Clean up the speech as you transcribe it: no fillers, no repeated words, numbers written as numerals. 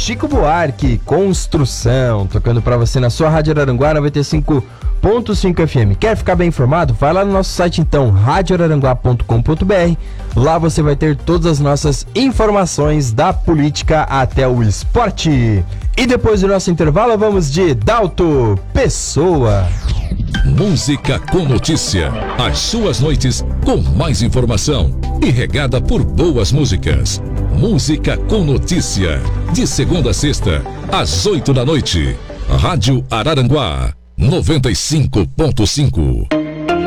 Chico Buarque, Construção, tocando pra você na sua Rádio Araranguá 95.5 FM. Quer ficar bem informado? Vai lá no nosso site então, radioararanguá.com.br. Lá você vai ter todas as nossas informações da política até o esporte. E depois do nosso intervalo, vamos de Dalto Pessoa. Música com notícia. As suas noites com mais informação e regada por boas músicas. Música com notícia. De segunda a sexta, às 8 da noite. Rádio Araranguá 95.5.